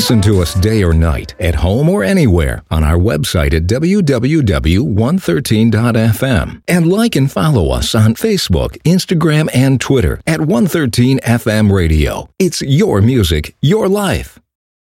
Listen to us day or night, at home or anywhere, on our website at www.113.fm. And like and follow us on Facebook, Instagram, and Twitter at 113 FM Radio. It's your music, your life.